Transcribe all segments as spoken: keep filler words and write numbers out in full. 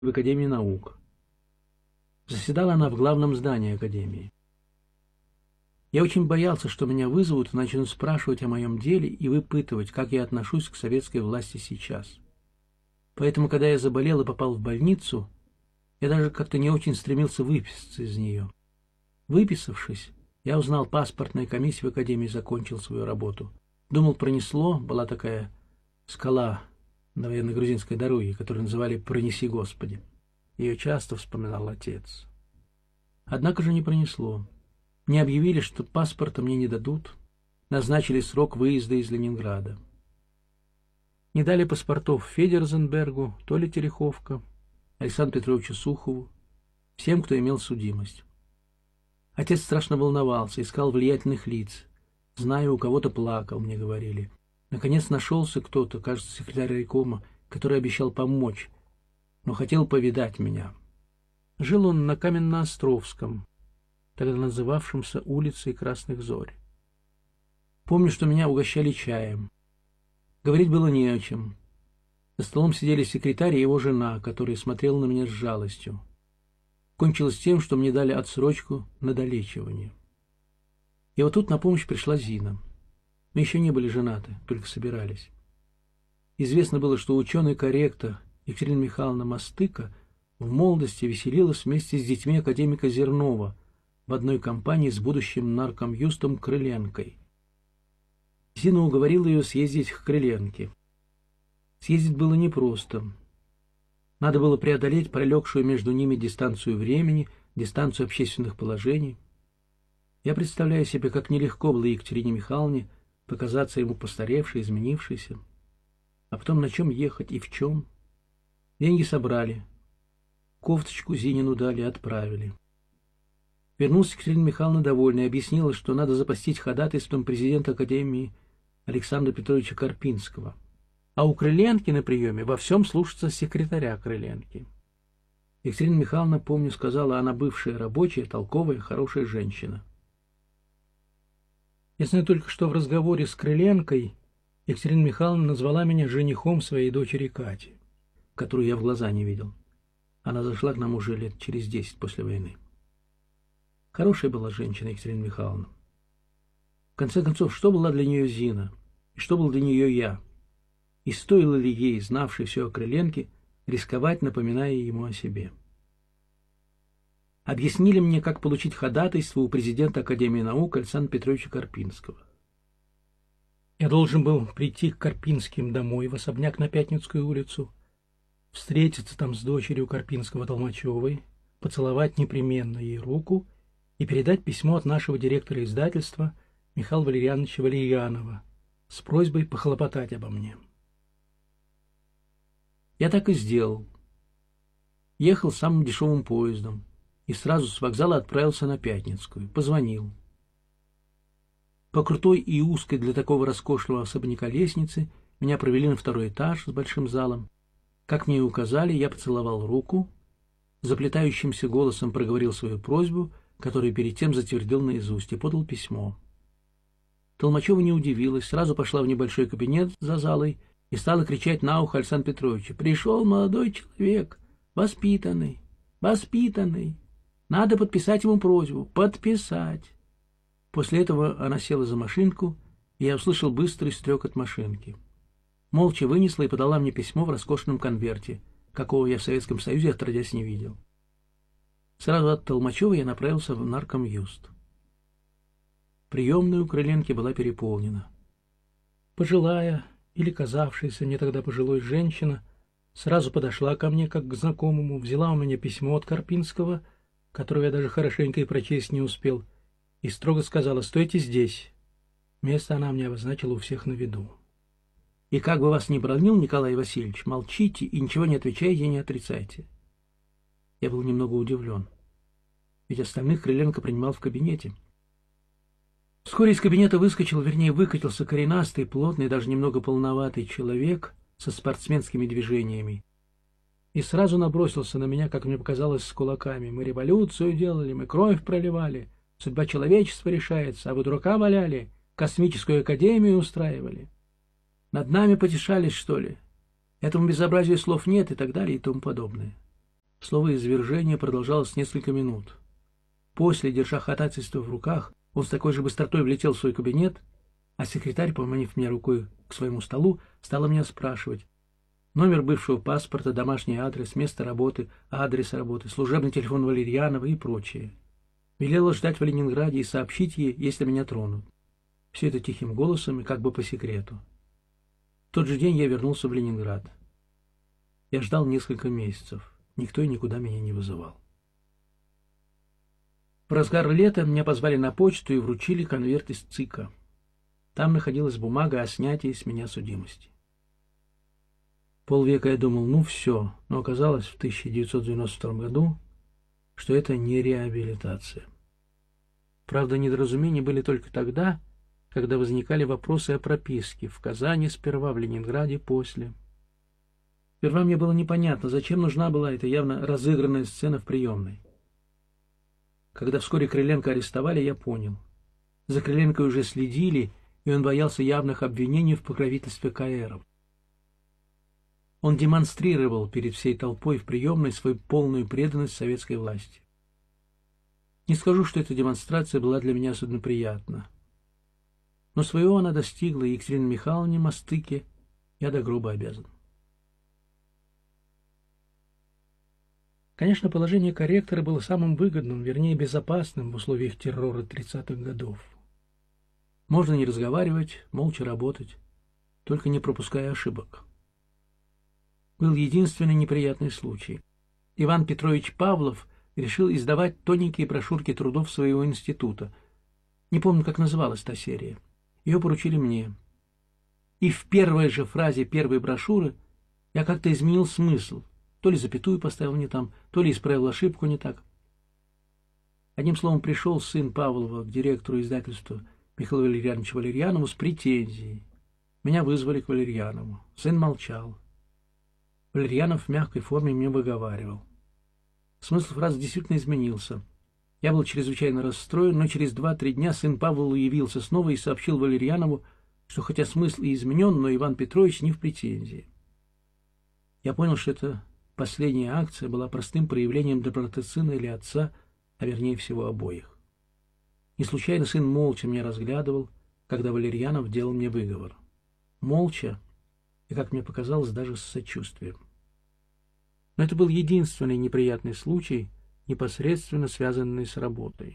в Академии наук. Заседала она в главном здании Академии. Я очень боялся, что меня вызовут и начнут спрашивать о моем деле и выпытывать, как я отношусь к советской власти сейчас. Поэтому, когда я заболел и попал в больницу, я даже как-то не очень стремился выписаться из нее. Выписавшись, я узнал паспортной комиссии в Академии, закончил свою работу. Думал, пронесло, была такая скала на военно-грузинской дороге, которую называли «Пронеси, Господи». Ее часто вспоминал отец. Однако же не пронесло. Мне объявили, что паспорта мне не дадут, назначили срок выезда из Ленинграда. Не дали паспортов Феде Розенбергу, Толе Тереховко, Александру Петровичу Сухову, всем, кто имел судимость. Отец страшно волновался, искал влиятельных лиц. Знаю, у кого-то плакал, мне говорили. Наконец нашелся кто-то, кажется, секретарь райкома, который обещал помочь, но хотел повидать меня. Жил он на Каменноостровском, тогда называвшемся улицей Красных Зорь. Помню, что меня угощали чаем. Говорить было не о чем. За столом сидели секретарь и его жена, которая смотрела на меня с жалостью. Кончилось тем, что мне дали отсрочку на долечивание. И вот тут на помощь пришла Зина. Мы еще не были женаты, только собирались. Известно было, что ученый-корректор Екатерина Михайловна Мастыка в молодости веселилась вместе с детьми академика Зернова в одной компании с будущим наркомюстом Крыленкой. Зина уговорила ее съездить к Крыленке. Съездить было непросто. Надо было преодолеть пролегшую между ними дистанцию времени, дистанцию общественных положений. Я представляю себе, как нелегко было Екатерине Михайловне показаться ему постаревшей, изменившейся. А потом на чем ехать и в чем? Деньги собрали. Кофточку Зинину дали, отправили. Вернулась Екатерина Михайловна довольная и объяснила, что надо запастись ходатайством президента Академии Александра Петровича Карпинского. А у Крыленки на приеме во всем слушаться секретаря Крыленки. Екатерина Михайловна, помню, сказала, она бывшая рабочая, толковая, хорошая женщина. Я знаю только, что в разговоре с Крыленкой Екатерина Михайловна назвала меня женихом своей дочери Кати, которую я в глаза не видел. Она зашла к нам уже лет через десять после войны. Хорошая была женщина Екатерина Михайловна. В конце концов, что была для нее Зина, и что был для нее я? И стоило ли ей, знавшей все о Крыленке, рисковать, напоминая ему о себе? Объяснили мне, как получить ходатайство у президента Академии наук Александра Петровича Карпинского. Я должен был прийти к Карпинским домой в особняк на Пятницкую улицу, встретиться там с дочерью Карпинского Толмачевой, поцеловать непременно ей руку и передать письмо от нашего директора издательства Михаила Валерьяновича Валерьянова с просьбой похлопотать обо мне. Я так и сделал. Ехал самым дешевым поездом и сразу с вокзала отправился на Пятницкую. Позвонил. По крутой и узкой для такого роскошного особняка лестнице меня провели на второй этаж с большим залом. Как мне и указали, я поцеловал руку, заплетающимся голосом проговорил свою просьбу, которую перед тем затвердил наизусть, и подал письмо. Толмачева не удивилась, сразу пошла в небольшой кабинет за залой и стала кричать на ухо Александру Петровичу: «Пришел молодой человек, воспитанный, воспитанный. Надо подписать ему просьбу, подписать». После этого она села за машинку, и я услышал быстрый стрекот машинки. Молча вынесла и подала мне письмо в роскошном конверте, какого я в Советском Союзе отродясь не видел. Сразу от Толмачева я направился в наркомюст. Приемная у Крыленки была переполнена. Пожилая, или казавшаяся мне тогда пожилой женщина, сразу подошла ко мне, как к знакомому, взяла у меня письмо от Карпинского, которого я даже хорошенько и прочесть не успел, и строго сказала: «Стойте здесь». Место она мне обозначила у всех на виду. «И как бы вас ни бранил Николай Васильевич, молчите и ничего не отвечайте и не отрицайте». Я был немного удивлен, ведь остальных Крыленко принимал в кабинете. Вскоре из кабинета выскочил, вернее, выкатился коренастый, плотный, даже немного полноватый человек со спортсменскими движениями и сразу набросился на меня, как мне показалось, с кулаками. «Мы революцию делали, мы кровь проливали, судьба человечества решается, а вы дурака валяли, космическую академию устраивали. Над нами потешались, что ли? Этому безобразию слов нет» и так далее и тому подобное. Слово «извержение» продолжалось несколько минут. После, держа ходатайство в руках, он с такой же быстротой влетел в свой кабинет, а секретарь, поманив меня рукой к своему столу, стала меня спрашивать номер бывшего паспорта, домашний адрес, место работы, адрес работы, служебный телефон Валерьянова и прочее. Велела ждать в Ленинграде и сообщить ей, если меня тронут. Все это тихим голосом и как бы по секрету. В тот же день я вернулся в Ленинград. Я ждал несколько месяцев. Никто и никуда меня не вызывал. В разгар лета меня позвали на почту и вручили конверт из ЦИКа. Там находилась бумага о снятии с меня судимости. Полвека я думал, ну все, но оказалось в тысяча девятьсот девяносто втором году, что это не реабилитация. Правда, недоразумения были только тогда, когда возникали вопросы о прописке в Казани сперва, в Ленинграде после. Сперва мне было непонятно, зачем нужна была эта явно разыгранная сцена в приемной. Когда вскоре Крыленко арестовали, я понял. За Крыленко уже следили, и он боялся явных обвинений в покровительстве каэров. Он демонстрировал перед всей толпой в приемной свою полную преданность советской власти. Не скажу, что эта демонстрация была для меня особенно приятна. Но своего она достигла, и Екатерине Михайловне Мастыке я до гроба обязан. Конечно, положение корректора было самым выгодным, вернее, безопасным в условиях террора тридцатых годов. Можно не разговаривать, молча работать, только не пропуская ошибок. Был единственный неприятный случай. Иван Петрович Павлов решил издавать тоненькие брошюрки трудов своего института. Не помню, как называлась та серия. Ее поручили мне. И в первой же фразе первой брошюры я как-то изменил смысл. То ли запятую поставил не там, то ли исправил ошибку не так. Одним словом, пришел сын Павлова к директору издательства Михаилу Валерьяновичу Валерьянову с претензией. Меня вызвали к Валерьянову. Сын молчал. Валерьянов в мягкой форме мне выговаривал. Смысл фразы действительно изменился. Я был чрезвычайно расстроен, но через два-три дня сын Павла явился снова и сообщил Валерьянову, что хотя смысл и изменен, но Иван Петрович не в претензии. Я понял, что эта последняя акция была простым проявлением доброты сына или отца, а вернее всего обоих. Не случайно сын молча меня разглядывал, когда Валерьянов делал мне выговор. Молча, и, как мне показалось, даже с сочувствием. Но это был единственный неприятный случай, непосредственно связанный с работой.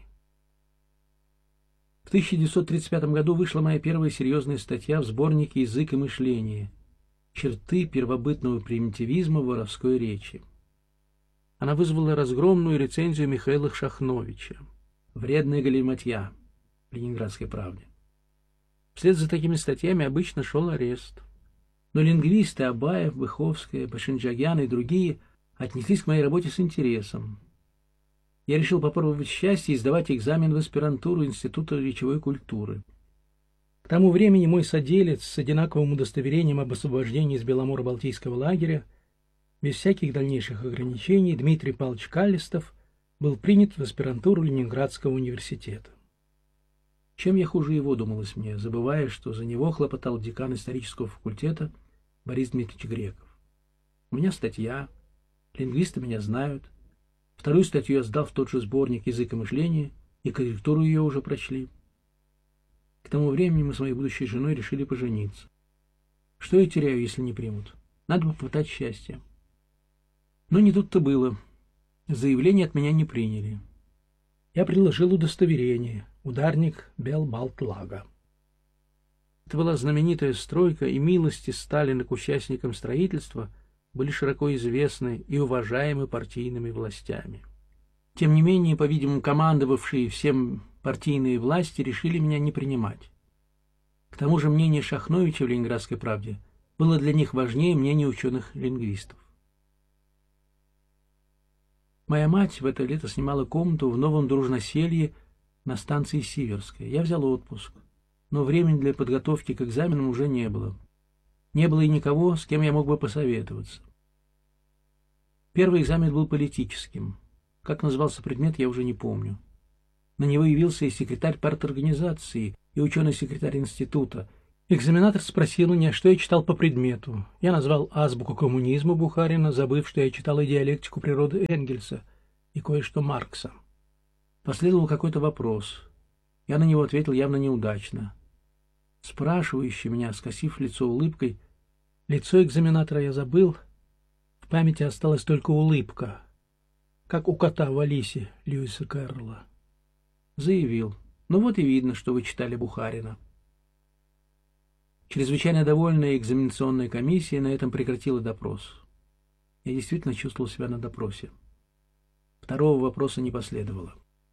В тысяча девятьсот тридцать пятом году вышла моя первая серьезная статья в сборнике «Язык и мышление. Черты первобытного примитивизма в воровской речи». Она вызвала разгромную рецензию Михаила Шахновича «Вредная галиматья» в «Ленинградской правде». Вслед за такими статьями обычно шел арест. Но лингвисты Абаев, Быховская, Башинджагян и другие отнеслись к моей работе с интересом. Я решил попробовать счастье и сдавать экзамен в аспирантуру Института речевой культуры. К тому времени мой соделец с одинаковым удостоверением об освобождении из Беломоро-Балтийского лагеря, без всяких дальнейших ограничений, Дмитрий Павлович Калистов, был принят в аспирантуру Ленинградского университета. Чем я хуже его, думалось мне, забывая, что за него хлопотал декан исторического факультета Борис Дмитриевич Греков. У меня статья, лингвисты меня знают. Вторую статью я сдал в тот же сборник «Язык и мышление», и корректуру ее уже прочли. К тому времени мы с моей будущей женой решили пожениться. Что я теряю, если не примут? Надо попытать счастье. Но не тут-то было. Заявление от меня не приняли. Я приложил удостоверение, ударник Белбалтлага. Это была знаменитая стройка, и милости Сталина к участникам строительства были широко известны и уважаемы партийными властями. Тем не менее, по-видимому, командовавшие всем партийные власти решили меня не принимать. К тому же мнение Шахновича в «Ленинградской правде» было для них важнее мнения ученых-лингвистов. Моя мать в это лето снимала комнату в новом дружноселье на станции Сиверская. Я взял отпуск, но времени для подготовки к экзаменам уже не было. Не было и никого, с кем я мог бы посоветоваться. Первый экзамен был политическим. Как назывался предмет, я уже не помню. На него явился и секретарь парторганизации, и ученый секретарь института, Экзаменатор спросил меня, что я читал по предмету. Я назвал азбуку коммунизма Бухарина, забыв, что я читал и диалектику природы Энгельса, и кое-что Маркса. Последовал какой-то вопрос. Я на него ответил явно неудачно. Спрашивающий меня, скосив лицо улыбкой, лицо экзаменатора я забыл, в памяти осталась только улыбка, как у кота в Алисе Льюиса Кэрролла. Заявил: «Ну вот и видно, что вы читали Бухарина». Чрезвычайно довольная экзаменационная комиссия на этом прекратила допрос. Я действительно чувствовал себя на допросе. Второго вопроса не последовало.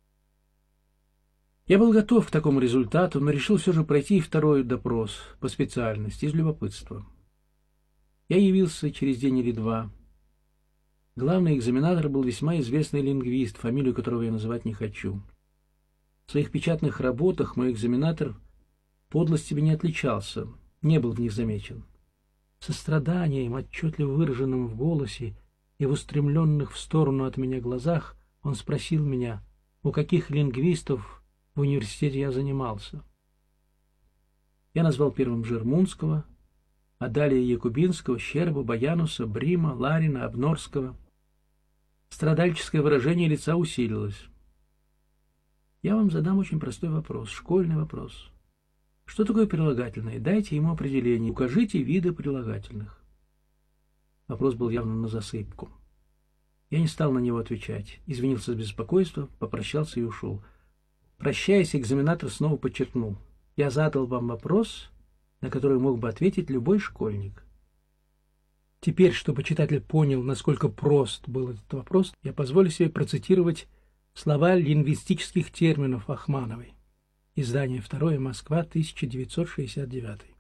Я был готов к такому результату, но решил все же пройти второй допрос по специальности из любопытства. Я явился через день или два. Главный экзаменатор был весьма известный лингвист, фамилию которого я называть не хочу. В своих печатных работах мой экзаменатор подлостями не отличался, не был в них замечен. Состраданием, отчетливо выраженным в голосе и в устремленных в сторону от меня глазах, он спросил меня, у каких лингвистов в университете я занимался. Я назвал первым Жермунского, а далее Якубинского, Щербу, Баянуса, Брима, Ларина, Обнорского. Страдальческое выражение лица усилилось. Я вам задам очень простой вопрос, школьный вопрос. Что такое прилагательное? Дайте ему определение. Укажите виды прилагательных. Вопрос был явно на засыпку. Я не стал на него отвечать. Извинился с беспокойством, попрощался и ушел. Прощаясь, экзаменатор снова подчеркнул: я задал вам вопрос, на который мог бы ответить любой школьник. Теперь, чтобы читатель понял, насколько прост был этот вопрос, я позволю себе процитировать слова лингвистических терминов Ахмановой. Издание второе, Москва, тысяча девятьсот шестьдесят девятый.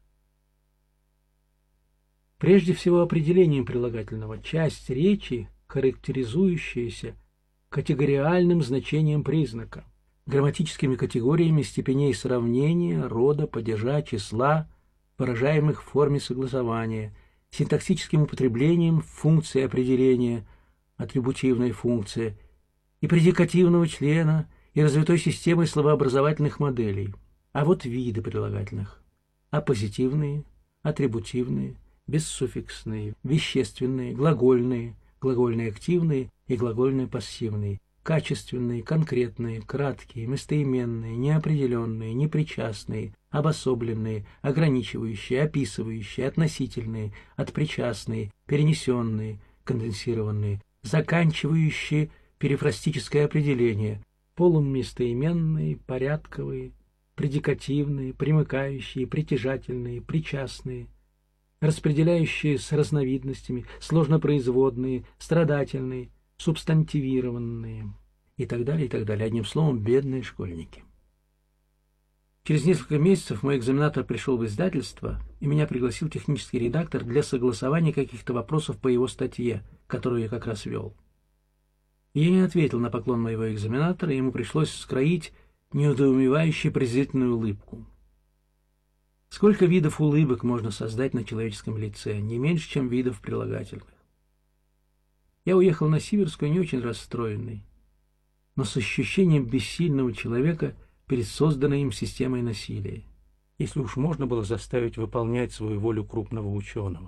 Прежде всего, определением прилагательного часть речи, характеризующаяся категориальным значением признака, грамматическими категориями степеней сравнения, рода, падежа, числа, выражаемых в форме согласования, синтаксическим употреблением функции определения, атрибутивной функции, и предикативного члена, и развитой системой словообразовательных моделей. А вот виды прилагательных: апозитивные, атрибутивные, бессуффиксные, вещественные, глагольные, глагольные активные и глагольные пассивные, качественные, конкретные, краткие, местоименные, неопределенные, непричастные, обособленные, ограничивающие, описывающие, относительные, отпричастные, перенесенные, конденсированные, заканчивающие перифрастическое определение, полуместоименные, порядковые, предикативные, примыкающие, притяжательные, причастные, распределяющие с разновидностями, сложнопроизводные, страдательные, субстантивированные и так далее, и так далее. Одним словом, бедные школьники. Через несколько месяцев мой экзаменатор пришел в издательство, и меня пригласил технический редактор для согласования каких-то вопросов по его статье, которую я как раз вел. Я не ответил на поклон моего экзаменатора, и ему пришлось скроить неудоумевающую презрительную улыбку. Сколько видов улыбок можно создать на человеческом лице? Не меньше, чем видов прилагательных. Я уехал на Сиверскую не очень расстроенный, но с ощущением бессильного человека перед созданной им системой насилия, если уж можно было заставить выполнять свою волю крупного ученого.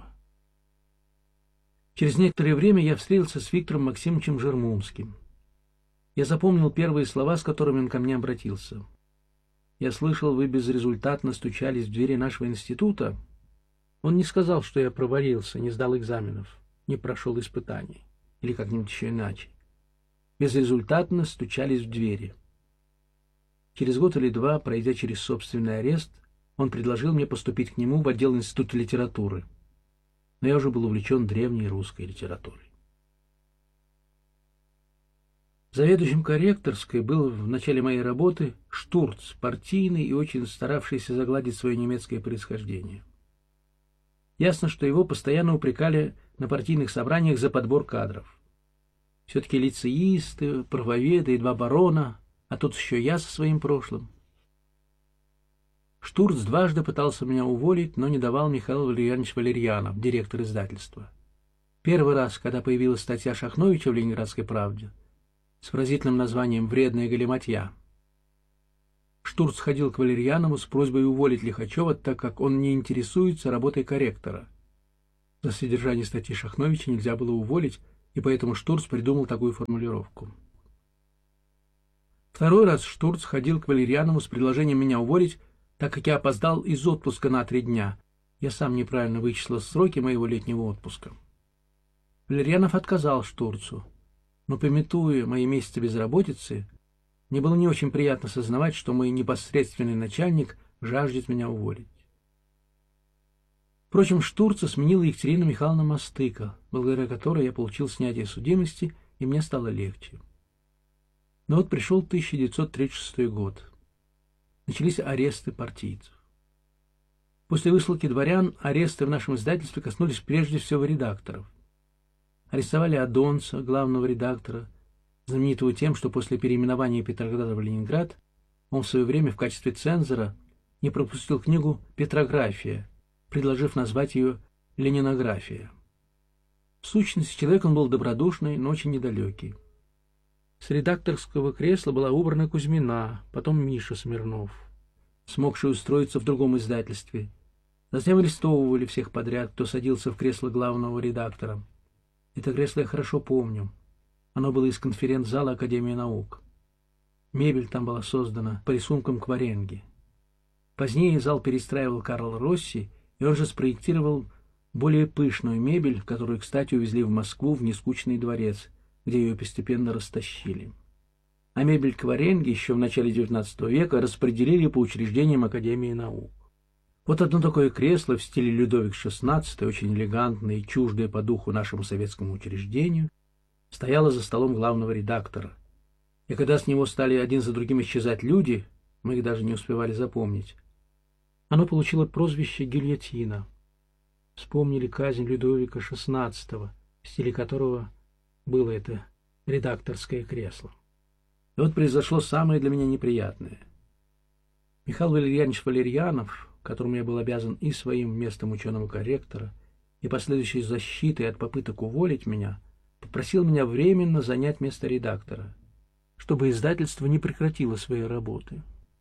Через некоторое время я встретился с Виктором Максимовичем Жермунским. Я запомнил первые слова, с которыми он ко мне обратился. «Я слышал, вы безрезультатно стучались в двери нашего института». Он не сказал, что я провалился, не сдал экзаменов, не прошел испытаний, или как-нибудь еще иначе. Безрезультатно стучались в двери. Через год или два, пройдя через собственный арест, он предложил мне поступить к нему в отдел Института литературы. Но я уже был увлечен древней русской литературой. Заведующим корректорской был в начале моей работы Штурц, партийный и очень старавшийся загладить свое немецкое происхождение. Ясно, что его постоянно упрекали на партийных собраниях за подбор кадров. Все-таки лицеисты, правоведы и два барона, а тут еще я со своим прошлым. Штурц дважды пытался меня уволить, но не давал Михаил Валерьянович Валерьянов, директор издательства. Первый раз, когда появилась статья Шахновича в «Ленинградской правде» с выразительным названием «Вредная галиматья». Штурц ходил к Валерьянову с просьбой уволить Лихачева, так как он не интересуется работой корректора. За содержание статьи Шахновича нельзя было уволить, и поэтому Штурц придумал такую формулировку. Второй раз Штурц ходил к Валерьянову с предложением меня уволить, так как я опоздал из отпуска на три дня. Я сам неправильно вычислил сроки моего летнего отпуска. Валерьянов отказал Штурцу, но, памятуя мои месяцы безработицы, мне было не очень приятно сознавать, что мой непосредственный начальник жаждет меня уволить. Впрочем, Штурца сменила Екатерина Михайловна Мастыка, благодаря которой я получил снятие судимости, и мне стало легче. Но вот пришел тысяча девятьсот тридцать шестой год. Начались аресты партийцев. После высылки дворян аресты в нашем издательстве коснулись прежде всего редакторов. Арестовали Адонца, главного редактора, знаменитого тем, что после переименования Петрограда в Ленинград он в свое время в качестве цензора не пропустил книгу «Петрография», предложив назвать ее «Ленинография». В сущности, человек он был добродушный, но очень недалекий. С редакторского кресла была убрана Кузьмина, потом Миша Смирнов, смогший устроиться в другом издательстве. Затем арестовывали всех подряд, кто садился в кресло главного редактора. Это кресло я хорошо помню. Оно было из конференц-зала Академии наук. Мебель там была создана по рисункам Кваренги. Позднее зал перестраивал Карл Росси, и он же спроектировал более пышную мебель, которую, кстати, увезли в Москву в Нескучный дворец, где ее постепенно растащили. А мебель Кваренги еще в начале девятнадцатого века распределили по учреждениям Академии наук. Вот одно такое кресло в стиле Людовик шестнадцатый, очень элегантное и чуждое по духу нашему советскому учреждению, стояло за столом главного редактора. И когда с него стали один за другим исчезать люди, мы их даже не успевали запомнить, оно получило прозвище «гильотина». Вспомнили казнь Людовика шестнадцатого, в стиле которого было это редакторское кресло. И вот произошло самое для меня неприятное. Михаил Валерьянович Валерьянов, которому я был обязан и своим местом ученого корректора, и последующей защитой от попыток уволить меня, попросил меня временно занять место редактора, чтобы издательство не прекратило своей работы.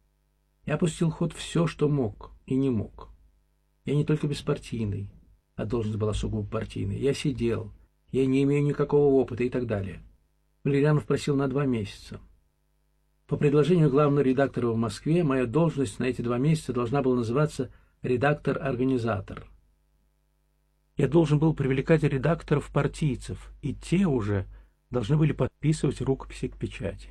Я пустил в ход все, что мог и не мог. Я не только беспартийный, а должность была сугубо партийной. Я сидел, я не имею никакого опыта и так далее. Валерьянов просил на два месяца. По предложению главного редактора в Москве, моя должность на эти два месяца должна была называться редактор-организатор. Я должен был привлекать редакторов-партийцев, и те уже должны были подписывать рукописи к печати.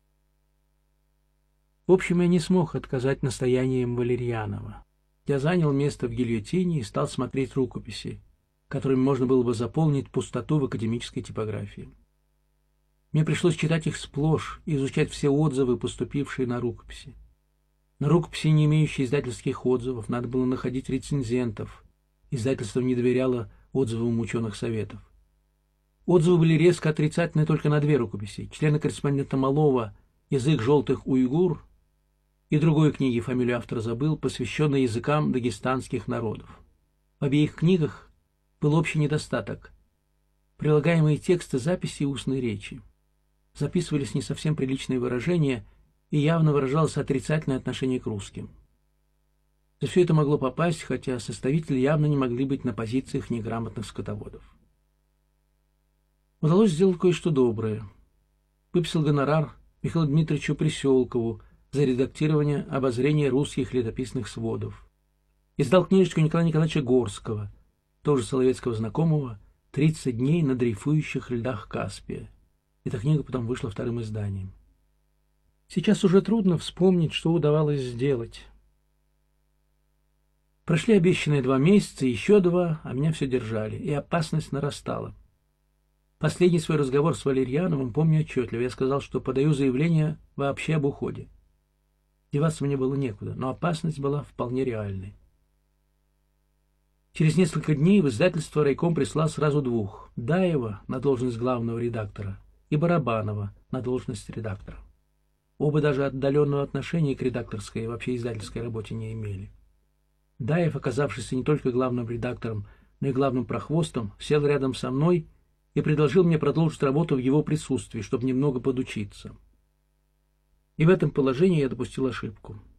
В общем, я не смог отказать настояниям Валерьянова. Я занял место в гильотине и стал смотреть рукописи, которыми можно было бы заполнить пустоту в академической типографии. Мне пришлось читать их сплошь и изучать все отзывы, поступившие на рукописи. На рукописи, не имеющие издательских отзывов, надо было находить рецензентов. Издательство не доверяло отзывам ученых советов. Отзывы были резко отрицательны только на две рукописи: члена-корреспондента Малова «Язык желтых уйгур» и другой книги, фамилию автора забыл, посвященной языкам дагестанских народов. В обеих книгах был общий недостаток: прилагаемые тексты записи и устной речи. Записывались не совсем приличные выражения, и явно выражалось отрицательное отношение к русским. За все это могло попасть, хотя составители явно не могли быть на позициях неграмотных скотоводов. Удалось сделать кое-что доброе. Выписал гонорар Михаилу Дмитриевичу Приселкову за редактирование обозрения русских летописных сводов. Издал книжечку Николая Николаевича Горского, тоже соловецкого знакомого, «тридцать дней на дрейфующих льдах Каспия». Эта книга потом вышла вторым изданием. Сейчас уже трудно вспомнить, что удавалось сделать. Прошли обещанные два месяца, еще два, а меня все держали, и опасность нарастала. Последний свой разговор с Валерьяновым помню отчетливо. Я сказал, что подаю заявление вообще об уходе. Деваться мне было некуда, но опасность была вполне реальной. Через несколько дней в издательство райком прислал сразу двух: Даева на должность главного редактора и Барабанова на должность редактора. Оба даже отдаленного отношения к редакторской и вообще издательской работе не имели. Даев, оказавшийся не только главным редактором, но и главным прохвостом, сел рядом со мной и предложил мне продолжить работу в его присутствии, чтобы немного подучиться. И в этом положении я допустил ошибку.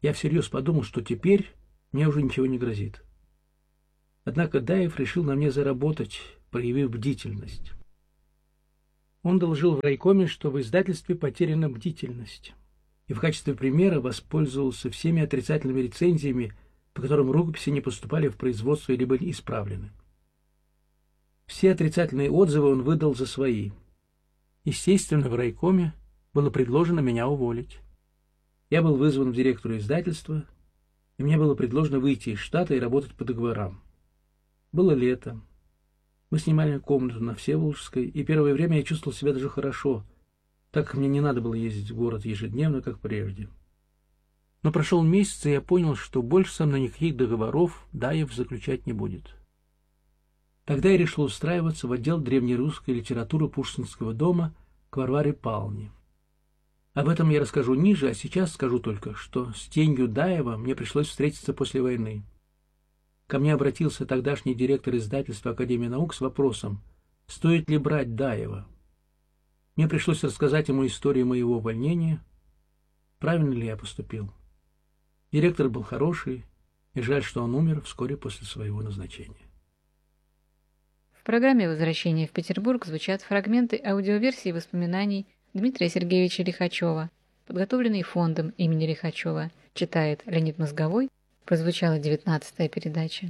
Я всерьез подумал, что теперь мне уже ничего не грозит. Однако Даев решил на мне заработать, проявив бдительность. Он доложил в райкоме, что в издательстве потеряна бдительность, и в качестве примера воспользовался всеми отрицательными рецензиями, по которым рукописи не поступали в производство либо исправлены. Все отрицательные отзывы он выдал за свои. Естественно, в райкоме было предложено меня уволить. Я был вызван в директора издательства, и мне было предложено выйти из штата и работать по договорам. Было лето. Мы снимали комнату на Всеволожской, и первое время я чувствовал себя даже хорошо, так как мне не надо было ездить в город ежедневно, как прежде. Но прошел месяц, и я понял, что больше со мной никаких договоров Даев заключать не будет. Тогда я решил устраиваться в отдел древнерусской литературы Пушкинского дома к Варваре Павловне. Об этом я расскажу ниже, а сейчас скажу только, что с тенью Даева мне пришлось встретиться после войны. Ко мне обратился тогдашний директор издательства Академии наук с вопросом, стоит ли брать Даева. Мне пришлось рассказать ему историю моего увольнения. Правильно ли я поступил? Директор был хороший, и жаль, что он умер вскоре после своего назначения. В программе «Возвращение в Петербург» звучат фрагменты аудиоверсии воспоминаний Дмитрия Сергеевича Лихачева, подготовленные фондом имени Лихачева. Читает Леонид Мозговой. Прозвучала девятнадцатая передача.